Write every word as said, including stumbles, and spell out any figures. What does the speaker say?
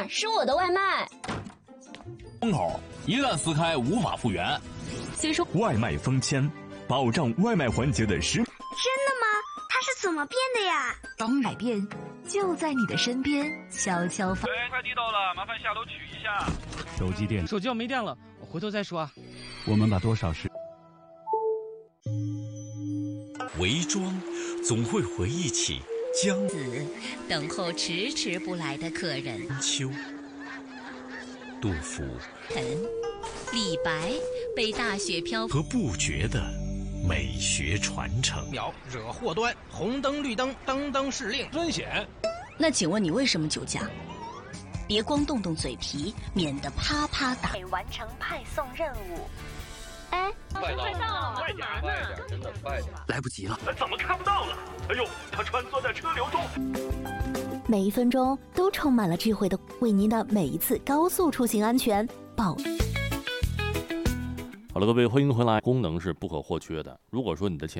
爸，是我的外卖。 封口一旦撕开无法复原。 虽说外卖封签，保障外卖环节的实。 真的吗？它是怎么变的呀？ 当改变就在你的身边，悄悄发。 哎，快递到了，麻烦下楼取一下。 手机电， 手机要没电了，我回头再说啊。 我们把多少事？ 伪装总会回忆起江子等候迟迟不来的客人。 秋，杜甫， 陈，李白被大雪飘和不觉的美学传承。 秒惹祸端，红灯绿灯，灯灯是令， 尊显。 那请问你为什么酒驾？别光动动嘴皮，免得啪啪打。 得完成派送任务。 哎， 快到了， 快点， 快点，真的快点！ 来不及了， 怎么看不到了？哎呦，它穿梭在车流中。 每一分钟都充满了智慧的，为您的每一次高速出行安全保。 好了，各位，欢迎回来。功能是不可或缺的。如果说你的钱